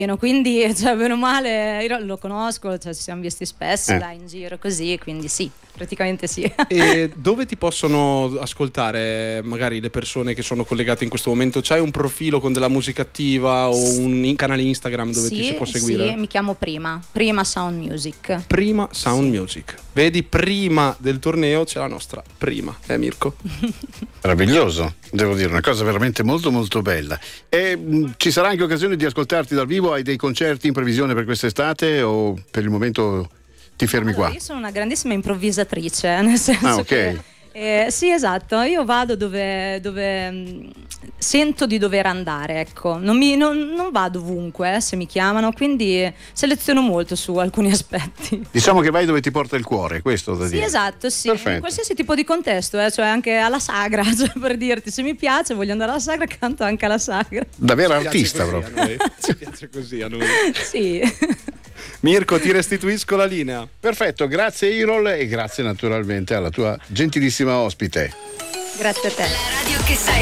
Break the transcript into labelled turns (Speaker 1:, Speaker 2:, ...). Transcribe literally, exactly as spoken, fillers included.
Speaker 1: quindi cioè, bene o male io lo conosco, cioè, ci siamo visti spesso
Speaker 2: Eh.
Speaker 1: là in giro così, quindi sì, praticamente sì.
Speaker 3: E dove ti possono ascoltare magari le persone che sono collegate in questo momento? C'hai un profilo con della musica attiva o un in- canale Instagram dove
Speaker 1: sì,
Speaker 3: ti si può seguire?
Speaker 1: Sì, mi chiamo Prima, Prima Sound Music.
Speaker 3: Prima Sound
Speaker 1: Sì.
Speaker 3: Music. Vedi, prima del torneo c'è la nostra Prima, eh Mirko?
Speaker 2: Meraviglioso, devo dire, una cosa veramente molto molto bella. E mh, ci sarà anche occasione di ascoltarti dal vivo? Hai dei concerti in previsione per quest'estate o per il momento ti fermi
Speaker 1: Allora,
Speaker 2: qua?
Speaker 1: io sono una grandissima improvvisatrice, nel senso
Speaker 2: Ah, ok.
Speaker 1: che eh, sì, esatto, io vado dove, dove mh, sento di dover andare, ecco, non, mi, non, non vado ovunque eh, se mi chiamano, quindi seleziono molto su alcuni aspetti.
Speaker 2: Diciamo che vai dove ti porta il cuore, questo da
Speaker 1: Sì,
Speaker 2: dire.
Speaker 1: esatto, sì,
Speaker 2: Perfetto.
Speaker 1: in qualsiasi tipo di contesto, eh, cioè anche alla sagra, cioè per dirti, se mi piace, voglio andare alla sagra, canto anche alla sagra.
Speaker 2: Da vera
Speaker 3: Ci piace
Speaker 2: artista
Speaker 3: così
Speaker 2: proprio.
Speaker 3: a noi. Ci piace così a noi.
Speaker 1: Sì.
Speaker 3: Mirko, ti restituisco la linea.
Speaker 2: Perfetto, grazie Irol e grazie naturalmente alla tua gentilissima ospite.
Speaker 1: Grazie a te.
Speaker 4: La radio che sai